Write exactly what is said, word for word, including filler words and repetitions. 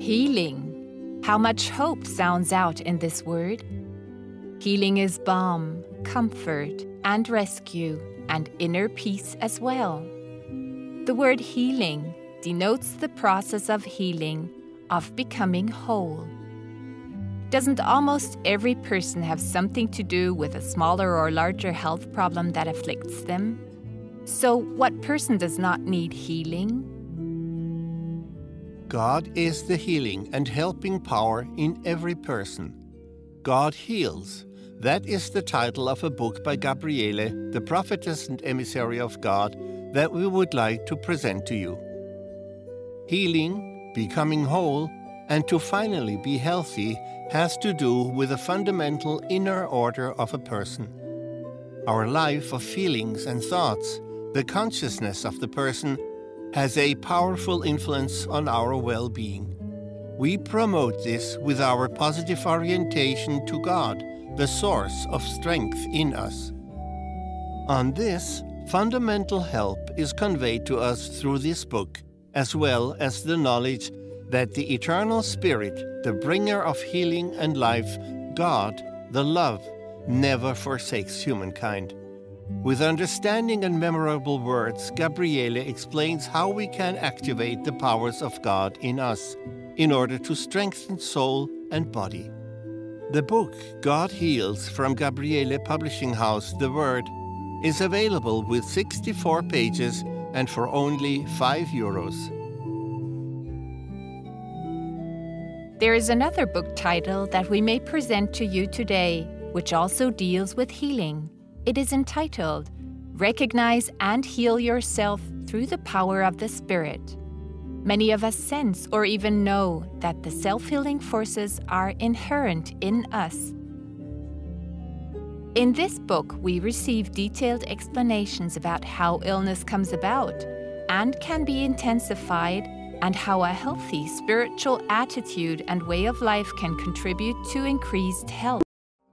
Healing. How much hope sounds out in this word. Healing is balm, comfort, and rescue, and inner peace as well. The word healing denotes the process of healing, of becoming whole. Doesn't almost every person have something to do with a smaller or larger health problem that afflicts them? So what person does not need healing? God is the healing and helping power in every person. God heals. That is the title of a book by Gabriele, the prophetess and emissary of God, that we would like to present to you. Healing, becoming whole, and to finally be healthy has to do with the fundamental inner order of a person. Our life of feelings and thoughts, the consciousness of the person, has a powerful influence on our well-being. We promote this with our positive orientation to God, the source of strength in us. On this, fundamental help is conveyed to us through this book, as well as the knowledge that the eternal Spirit, the bringer of healing and life, God, the love, never forsakes humankind. With understanding and memorable words, Gabriele explains how we can activate the powers of God in us in order to strengthen soul and body. The book, God Heals, from Gabriele Publishing House, The Word, is available with sixty-four pages and for only five euros. There is another book title that we may present to you today, which also deals with healing. It is entitled, Recognize and Heal Yourself Through the Power of the Spirit. Many of us sense or even know that the self-healing forces are inherent in us. In this book, we receive detailed explanations about how illness comes about and can be intensified, and how a healthy spiritual attitude and way of life can contribute to increased health.